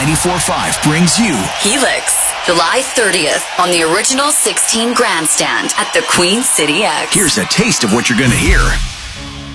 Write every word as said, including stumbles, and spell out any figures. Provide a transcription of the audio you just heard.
ninety-four point five brings you Helix, July thirtieth on the original sixteen grandstand at the Queen City X. Here's a taste of what you're going to hear.